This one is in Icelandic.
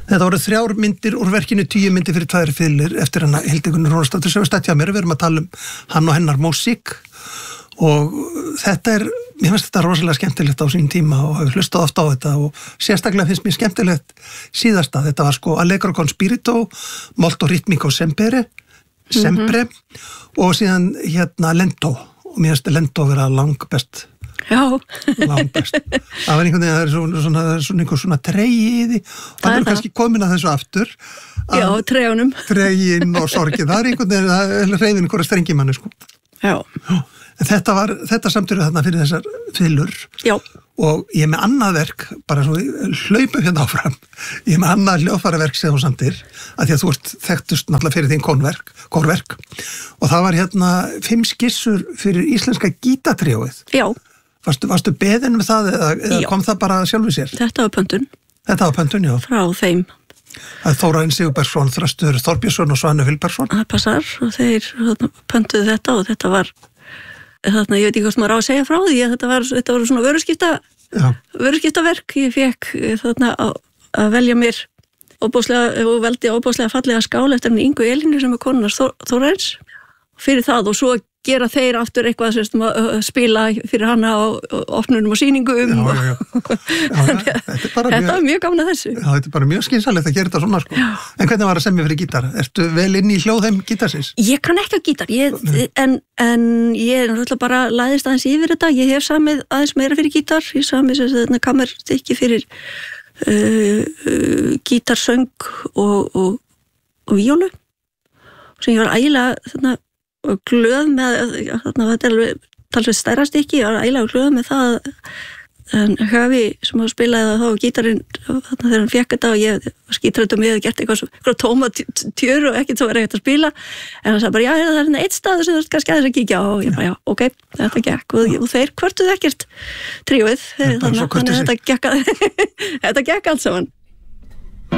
Þetta voru 3 myndir úr verkinu 10 myndir fyrir 2 fiðlir eftir hana Hildigunni Rúnarsdóttur sem stætti á mér. Við erum að tala hann og hennar músík og þetta mér finnst þetta rosalega skemmtilegt á sín tíma og hefur hlustað oft á þetta og sérstaklega finnst mér skemmtilegt síðasta. Þetta var sko Allegro con spirito, molto ritmico sempre og síðan lento og mér finnst lento vera langbest. Já. Langbest. Það var einhvern veginn, það er svona tregi í því og það er kannski komin að þessu aftur. Já, tregunum. Tregin og sorgin, það er einhvern veginn, það er hreyfin einhverja strengimanni sko. Já. En þetta samtöru þarna fyrir þessar fiðlur. Já. Og ég er með annað verk, bara svo hlaupa hérna áfram, ég er með annað hljóðfæraverk sem þú samtir, að því að þú ert þekktust náttúrulega fyrir þín kórverk og það var 5 skissur fyrir íslenska gítatríóið. Já. Varstu beðin með það eða kom það bara sjálfur sér? Þetta var pöntun. Þetta var pöntun, já. Frá þeim. Þórarinn Sigurbergsson, Þröstur Þorbjörnsson og Svanur Vilbergsson. Það passar og þeir pöntuðu þetta og þetta var þarna, ég veit ekki hvað maður á að segja frá því að þetta var svona vöruskiptaverk. Ég fekk þarna að velja mér óbúslega fallega skál eftir henni Ingu Elínu sem er konunars Þórarins fyrir það og svo gera þeir aftur eitthvað sem að spila fyrir hana á opnunum og sýningum. Já. Þetta var mjög gaman að þessu. Já, þetta er bara mjög skynsamlegt að gera þetta svona sko. En hvernig var að semja fyrir gítar? Ertu vel inn í hljóðheim gítarsins? Ég kann ekki á gítar, en ég náttúrulega bara læðist aðeins yfir þetta. Ég hef samið aðeins meira fyrir gítar, ég samið þess kammerstykki fyrir gítarsöng og víólu sem ég var ægilega og glöð með, þetta er alveg talsveit stærra stykki, ég var ægilega glöð með það en Hafi sem að spilaði þá gítarinn þegar hann fekk þetta og ég var skítrættum ég hefði gert eitthvað tóma tjör og ekkert svo var ekkert að spila en hann sagði bara, já, það er eitt staður sem þú ert kannski aðeins að kíkja á og ég bara, já, ok, þetta gekk og þeir kvörtuðu ekkert tríóið þannig að þetta gekk allt saman.